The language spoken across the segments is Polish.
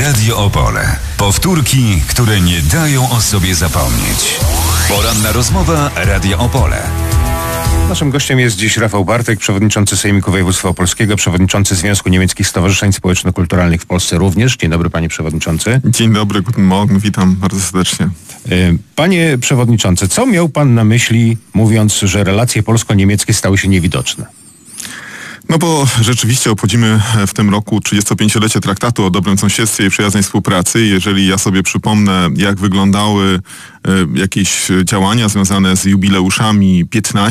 Radio Opole. Powtórki, które nie dają o sobie zapomnieć. Poranna rozmowa Radia Opole. Naszym gościem jest dziś Rafał Bartek, przewodniczący Sejmiku Województwa Opolskiego, przewodniczący Związku Niemieckich Stowarzyszeń Społeczno-Kulturalnych w Polsce również. Dzień dobry, panie przewodniczący. Dzień dobry, guten Morgen, witam bardzo serdecznie. Panie przewodniczący, co miał pan na myśli, mówiąc, że relacje polsko-niemieckie stały się niewidoczne? No bo rzeczywiście obchodzimy w tym roku 35-lecie traktatu o dobrym sąsiedztwie i przyjaznej współpracy. Jeżeli ja sobie przypomnę, jak wyglądały jakieś działania związane z jubileuszami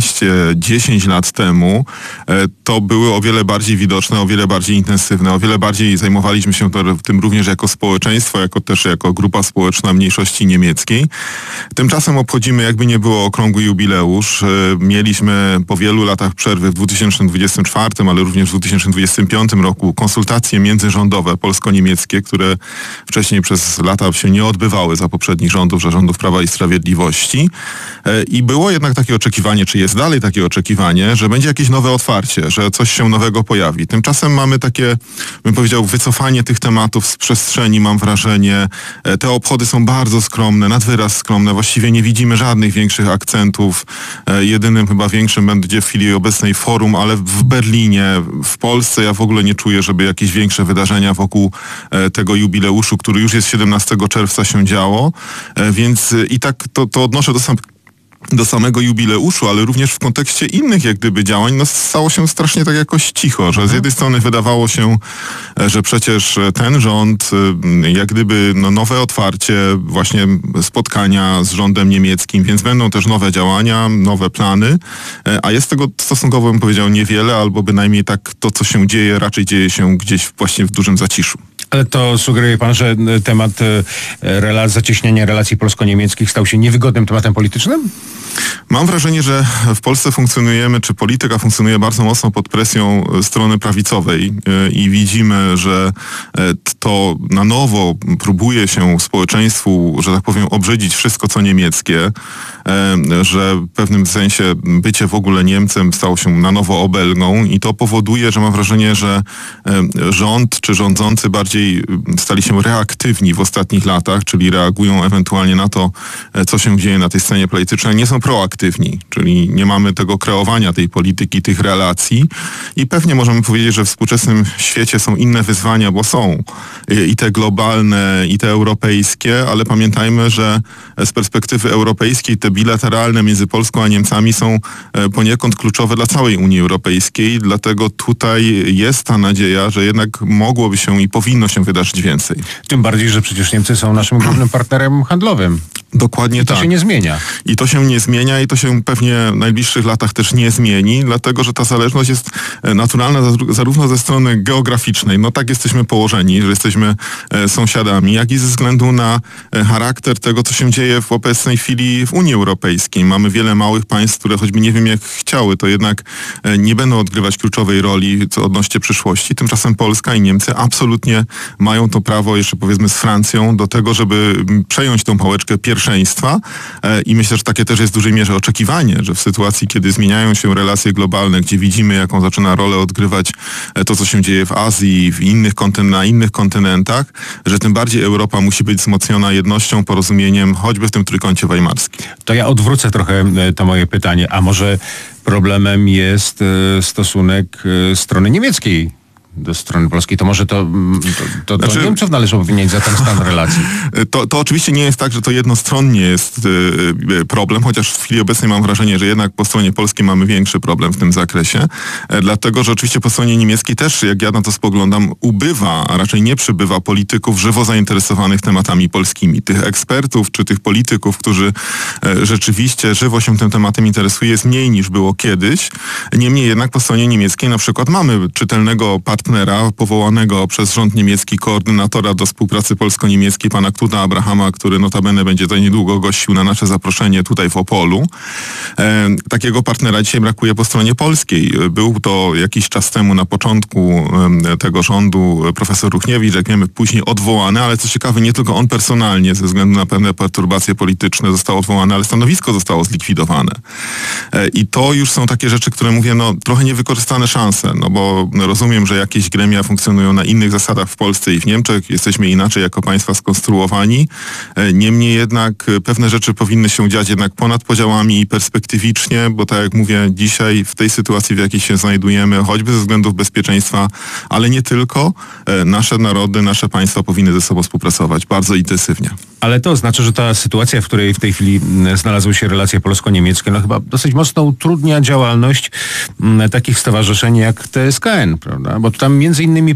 15-10 lat temu, to były o wiele bardziej widoczne, o wiele bardziej intensywne, o wiele bardziej zajmowaliśmy się tym również jako społeczeństwo, jako grupa społeczna mniejszości niemieckiej. Tymczasem obchodzimy, jakby nie było, okrągły jubileusz. Mieliśmy po wielu latach przerwy w 2024, ale również w 2025 roku konsultacje międzyrządowe polsko-niemieckie, które wcześniej przez lata się nie odbywały za poprzednich rządów, że rządów Prawa i Sprawiedliwości. I było jednak takie oczekiwanie, czy jest dalej takie oczekiwanie, że będzie jakieś nowe otwarcie, że coś się nowego pojawi. Tymczasem mamy takie, bym powiedział, wycofanie tych tematów z przestrzeni, mam wrażenie. Te obchody są bardzo skromne, nad wyraz skromne. Właściwie nie widzimy żadnych większych akcentów. Jedynym chyba większym będzie w chwili obecnej forum, ale w Berlinie, w Polsce ja w ogóle nie czuję, żeby jakieś większe wydarzenia wokół tego jubileuszu, który już jest 17 czerwca się działo. Więc i tak to odnoszę do samego jubileuszu, ale również w kontekście innych jak gdyby działań, no stało się strasznie tak jakoś cicho, że z jednej strony wydawało się, że przecież ten rząd, jak gdyby nowe otwarcie, właśnie spotkania z rządem niemieckim, więc będą też nowe działania, nowe plany, a jest tego stosunkowo, bym powiedział, niewiele, albo bynajmniej tak to, co się dzieje, raczej dzieje się gdzieś właśnie w dużym zaciszu. Ale to sugeruje pan, że temat zacieśniania relacji polsko-niemieckich stał się niewygodnym tematem politycznym? Mam wrażenie, że w Polsce funkcjonujemy, czy polityka funkcjonuje bardzo mocno pod presją strony prawicowej i widzimy, że to na nowo próbuje się społeczeństwu, że tak powiem, obrzydzić wszystko, co niemieckie, że w pewnym sensie bycie w ogóle Niemcem stało się na nowo obelgą i to powoduje, że mam wrażenie, że rząd czy rządzący bardziej stali się reaktywni w ostatnich latach, czyli reagują ewentualnie na to, co się dzieje na tej scenie politycznej, nie są proaktywni, czyli nie mamy tego kreowania tej polityki, tych relacji i pewnie możemy powiedzieć, że w współczesnym świecie są inne wyzwania, bo są i te globalne, i te europejskie, ale pamiętajmy, że z perspektywy europejskiej te bilateralne między Polską a Niemcami są poniekąd kluczowe dla całej Unii Europejskiej, dlatego tutaj jest ta nadzieja, że jednak mogłoby się i powinno się wydarzyć więcej. Tym bardziej, że przecież Niemcy są naszym głównym partnerem handlowym. Dokładnie tak. To się nie zmienia. I to się nie zmienia i to się pewnie w najbliższych latach też nie zmieni, dlatego że ta zależność jest naturalna zarówno ze strony geograficznej, no tak jesteśmy położeni, że jesteśmy sąsiadami, jak i ze względu na charakter tego, co się dzieje w obecnej chwili w Unii Europejskiej. Mamy wiele małych państw, które choćby nie wiem jak chciały, to jednak nie będą odgrywać kluczowej roli co odnośnie przyszłości. Tymczasem Polska i Niemcy absolutnie mają to prawo, jeszcze powiedzmy z Francją, do tego, żeby przejąć tą pałeczkę pierwszeństwa i myślę, że takie też jest w dużej mierze oczekiwanie, że w sytuacji, kiedy zmieniają się relacje globalne, gdzie widzimy, jaką zaczyna rolę odgrywać to, co się dzieje w Azji, na innych kontynentach, że tym bardziej Europa musi być wzmocniona jednością, porozumieniem, choćby w tym trójkącie weimarskim. To ja odwrócę trochę to moje pytanie, a może problemem jest stosunek strony niemieckiej do strony polskiej, to może to Niemców należy obwiniać za ten stan relacji. To oczywiście nie jest tak, że to jednostronnie jest problem, chociaż w chwili obecnej mam wrażenie, że jednak po stronie polskiej mamy większy problem w tym zakresie, dlatego, że oczywiście po stronie niemieckiej też, jak ja na to spoglądam, ubywa, a raczej nie przybywa polityków żywo zainteresowanych tematami polskimi. Tych ekspertów czy tych polityków, którzy rzeczywiście żywo się tym tematem interesuje, jest mniej niż było kiedyś. Niemniej jednak po stronie niemieckiej na przykład mamy czytelnego partnera powołanego przez rząd niemiecki, koordynatora do współpracy polsko-niemieckiej, pana Knuta Abrahama, który notabene będzie za niedługo gościł na nasze zaproszenie tutaj w Opolu. Takiego partnera dzisiaj brakuje po stronie polskiej. Był to jakiś czas temu na początku tego rządu profesor Ruchniewicz, jak wiemy, później odwołany, ale co ciekawe, nie tylko on personalnie ze względu na pewne perturbacje polityczne został odwołany, ale stanowisko zostało zlikwidowane. I to już są takie rzeczy, które mówię, trochę niewykorzystane szanse, bo rozumiem, że jak jakieś gremia funkcjonują na innych zasadach w Polsce i w Niemczech. Jesteśmy inaczej jako państwa skonstruowani. Niemniej jednak pewne rzeczy powinny się dziać jednak ponad podziałami i perspektywicznie, bo tak jak mówię, dzisiaj w tej sytuacji, w jakiej się znajdujemy, choćby ze względów bezpieczeństwa, ale nie tylko, nasze narody, nasze państwa powinny ze sobą współpracować bardzo intensywnie. Ale to oznacza, że ta sytuacja, w której w tej chwili znalazły się relacje polsko-niemieckie, no chyba dosyć mocno utrudnia działalność takich stowarzyszeń jak TSKN, prawda? Bo tam między innymi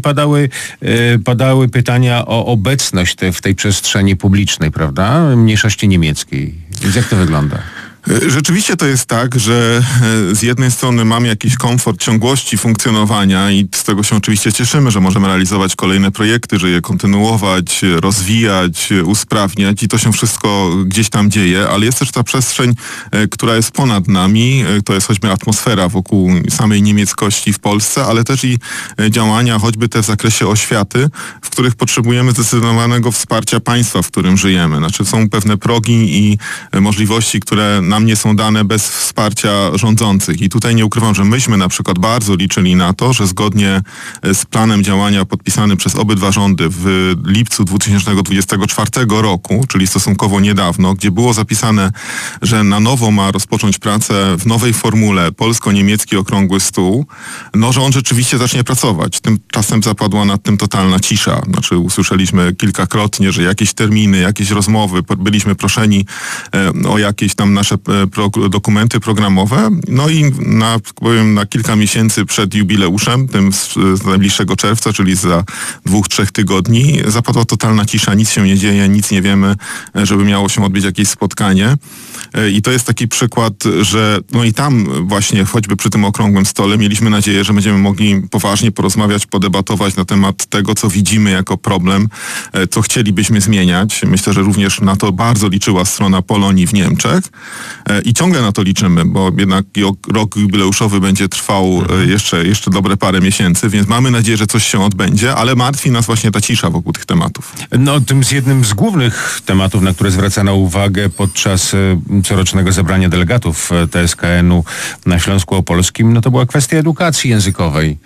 padały pytania o obecność w tej przestrzeni publicznej, prawda? Mniejszości niemieckiej. Więc jak to wygląda? Rzeczywiście to jest tak, że z jednej strony mamy jakiś komfort ciągłości funkcjonowania i z tego się oczywiście cieszymy, że możemy realizować kolejne projekty, że je kontynuować, rozwijać, usprawniać i to się wszystko gdzieś tam dzieje, ale jest też ta przestrzeń, która jest ponad nami, to jest choćby atmosfera wokół samej niemieckości w Polsce, ale też i działania choćby te w zakresie oświaty, w których potrzebujemy zdecydowanego wsparcia państwa, w którym żyjemy. Znaczy są pewne progi i możliwości, które nam nie są dane bez wsparcia rządzących. I tutaj nie ukrywam, że myśmy na przykład bardzo liczyli na to, że zgodnie z planem działania podpisanym przez obydwa rządy w lipcu 2024 roku, czyli stosunkowo niedawno, gdzie było zapisane, że na nowo ma rozpocząć pracę w nowej formule polsko-niemiecki okrągły stół, no że on rzeczywiście zacznie pracować. Tymczasem zapadła nad tym totalna cisza. Znaczy usłyszeliśmy kilkakrotnie, że jakieś terminy, jakieś rozmowy, byliśmy proszeni o jakieś tam nasze dokumenty programowe, no i na kilka miesięcy przed jubileuszem, tym z najbliższego czerwca, czyli za 2-3 tygodni, zapadła totalna cisza, nic się nie dzieje, nic nie wiemy, żeby miało się odbyć jakieś spotkanie. I to jest taki przykład, że no i tam właśnie, choćby przy tym okrągłym stole, mieliśmy nadzieję, że będziemy mogli poważnie porozmawiać, podebatować na temat tego, co widzimy jako problem, co chcielibyśmy zmieniać. Myślę, że również na to bardzo liczyła strona Polonii w Niemczech. I ciągle na to liczymy, bo jednak rok jubileuszowy będzie trwał jeszcze dobre parę miesięcy, więc mamy nadzieję, że coś się odbędzie, ale martwi nas właśnie ta cisza wokół tych tematów. No, jednym z głównych tematów, na które zwracano uwagę podczas corocznego zebrania delegatów TSKN-u na Śląsku Opolskim, no to była kwestia edukacji językowej.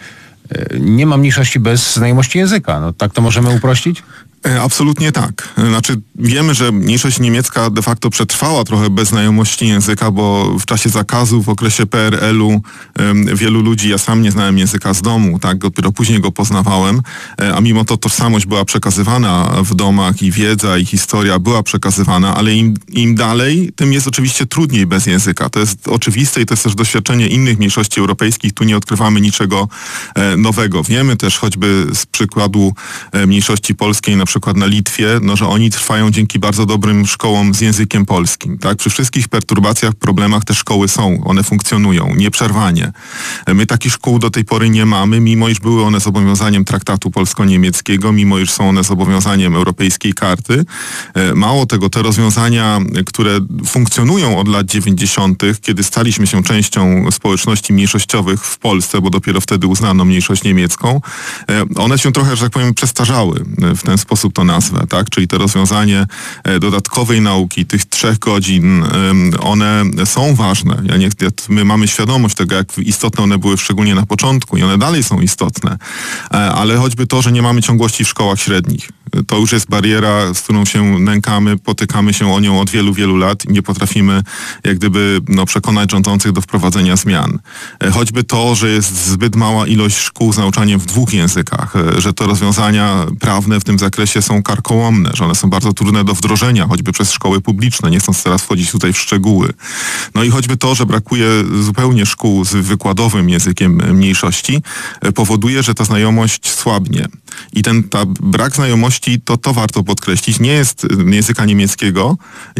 Nie ma mniejszości bez znajomości języka. No, tak to możemy uprościć? Absolutnie tak. Znaczy wiemy, że mniejszość niemiecka de facto przetrwała trochę bez znajomości języka, bo w czasie zakazu, w okresie PRL-u wielu ludzi, ja sam nie znałem języka z domu, tak, dopiero później go poznawałem, a mimo to tożsamość była przekazywana w domach i wiedza i historia była przekazywana, ale im dalej, tym jest oczywiście trudniej bez języka. To jest oczywiste i to jest też doświadczenie innych mniejszości europejskich, tu nie odkrywamy niczego nowego. Wiemy też choćby z przykładu mniejszości polskiej, na przykład na Litwie, no, że oni trwają dzięki bardzo dobrym szkołom z językiem polskim. Tak? Przy wszystkich perturbacjach, problemach te szkoły są, one funkcjonują nieprzerwanie. My takich szkół do tej pory nie mamy, mimo iż były one zobowiązaniem traktatu polsko-niemieckiego, mimo iż są one zobowiązaniem Europejskiej Karty. Mało tego, te rozwiązania, które funkcjonują od lat 90., kiedy staliśmy się częścią społeczności mniejszościowych w Polsce, bo dopiero wtedy uznano mniejszość niemiecką, one się trochę, że tak powiem, przestarzały w ten sposób to nazwę, tak? Czyli to rozwiązanie dodatkowej nauki, tych 3 godzin, one są ważne. My mamy świadomość tego, jak istotne one były szczególnie na początku i one dalej są istotne, ale choćby to, że nie mamy ciągłości w szkołach średnich. To już jest bariera, z którą się nękamy, potykamy się o nią od wielu, wielu lat i nie potrafimy jak gdyby przekonać rządzących do wprowadzenia zmian. Choćby to, że jest zbyt mała ilość szkół z nauczaniem w 2 językach, że te rozwiązania prawne w tym zakresie są karkołomne, że one są bardzo trudne do wdrożenia, choćby przez szkoły publiczne, nie chcąc teraz wchodzić tutaj w szczegóły. No i choćby to, że brakuje zupełnie szkół z wykładowym językiem mniejszości, powoduje, że ta znajomość słabnie. I ta brak znajomości, to warto podkreślić, nie jest języka niemieckiego,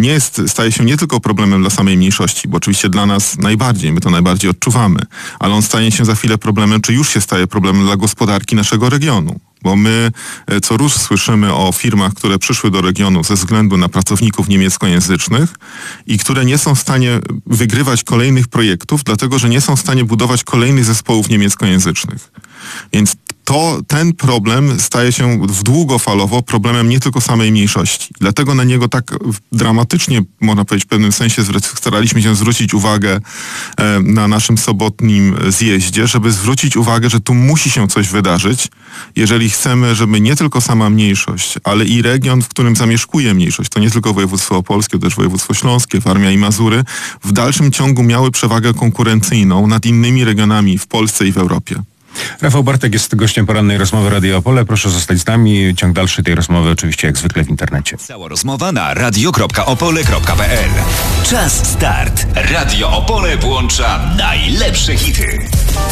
staje się nie tylko problemem dla samej mniejszości, bo oczywiście dla nas najbardziej, my to najbardziej odczuwamy, ale on staje się za chwilę problemem, czy już się staje problemem dla gospodarki naszego regionu. Bo my co rusz słyszymy o firmach, które przyszły do regionu ze względu na pracowników niemieckojęzycznych i które nie są w stanie wygrywać kolejnych projektów, dlatego że nie są w stanie budować kolejnych zespołów niemieckojęzycznych. Więc ten problem staje się długofalowo problemem nie tylko samej mniejszości. Dlatego na niego tak dramatycznie, można powiedzieć w pewnym sensie, staraliśmy się zwrócić uwagę na naszym sobotnim zjeździe, żeby zwrócić uwagę, że tu musi się coś wydarzyć, jeżeli chcemy, żeby nie tylko sama mniejszość, ale i region, w którym zamieszkuje mniejszość, to nie tylko województwo opolskie, to też województwo śląskie, Warmia i Mazury, w dalszym ciągu miały przewagę konkurencyjną nad innymi regionami w Polsce i w Europie. Rafał Bartek jest gościem porannej rozmowy Radio Opole. Proszę zostać z nami. Ciąg dalszy tej rozmowy oczywiście jak zwykle w internecie. Cała rozmowa na radio.opole.pl. Czas start. Radio Opole włącza najlepsze hity.